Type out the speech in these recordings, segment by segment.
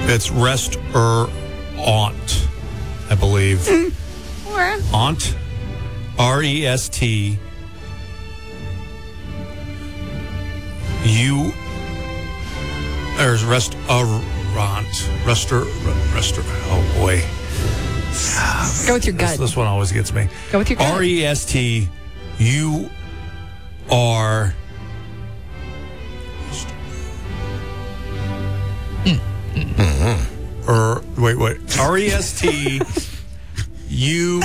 It's restaurant, I believe. Aunt. R-E-S-T. There's restaurant. Oh, boy. Go with your gut. This one always gets me. Go with your gut. R-E-S-T-U-R. Wait. R-E-S-T-U.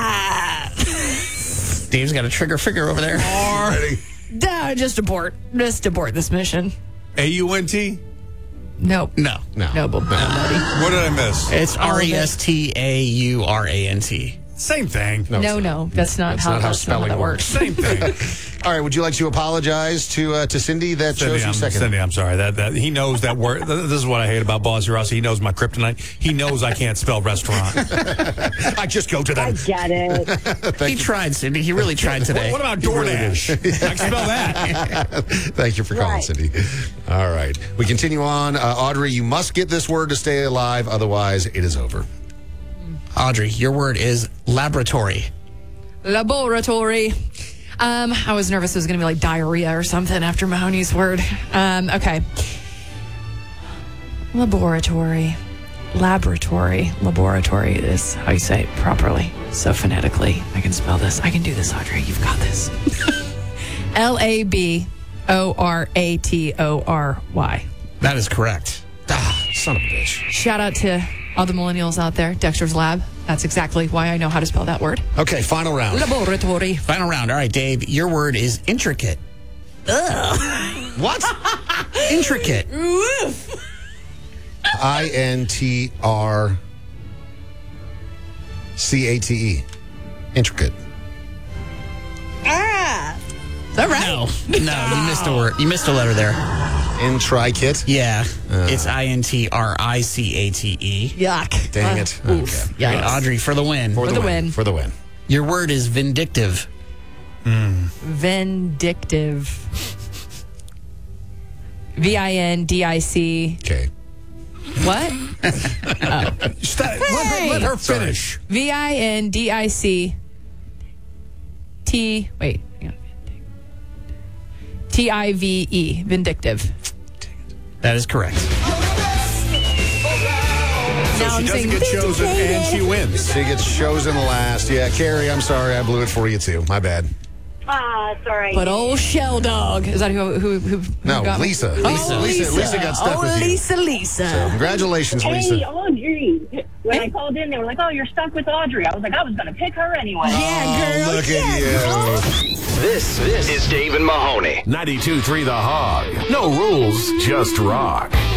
Dave's got a trigger figure over there. Just abort. Just abort this mission. A-U-N-T? Nope. No. Buddy. What did I miss? It's R-E-S-T-A-U-R-A-N-T. Same thing. No. That's not how spelling works. Same thing. All right, would you like to apologize to Cindy that chose you second? Cindy, I'm sorry. That he knows that word. This is what I hate about Bossy Ross. He knows my kryptonite. He knows I can't spell restaurant. I just go to them. I get it. He tried, Cindy. He really tried today. What about DoorDash? I can spell that. Thank you for calling, Cindy. All right. We continue on. Audrey, you must get this word to stay alive. Otherwise, it is over. Audrey, your word is laboratory. Laboratory. I was nervous it was going to be like diarrhea or something after Mahoney's word. Okay. Laboratory. Laboratory is how you say it properly. So phonetically, I can spell this. I can do this, Audrey. You've got this. Laboratory. That is correct. Son of a bitch. Shout out to all the millennials out there. Dexter's Lab. That's exactly why I know how to spell that word. Okay, final round. Laboratory. Final round. All right, Dave, your word is intricate. Ugh. What? Intricate. I-N-T-R-C-A-T-E. Intricate. Is that right? No, you missed a word. You missed a letter there. Intricate? Yeah. It's I-N-T-R-I-C-A-T-E. Yuck. Dang it. Oof. Okay. All right, Audrey, for the win. For the win. Your word is vindictive. Vindictive. V-I-N-D-I-C. Okay. What? Let her finish. V-I-N-D-I-C. Wait. T-I-V-E. Vindictive. That is correct. Now She doesn't get chosen and she wins. She gets chosen last. Yeah, Carrie, I'm sorry. I blew it for you, too. My bad. It's all right. But old Shell Dog. Is that who No, got me? Lisa. Oh, Lisa got stuck with you. Lisa. So, congratulations, Hey, Lisa. Audrey. When I called in, they were like, "Oh, you're stuck with Audrey." I was like, I was going to pick her anyway. Yeah, girl. Look at you. This is Dave and Mahoney. 92.3 The Hog. No rules, just rock.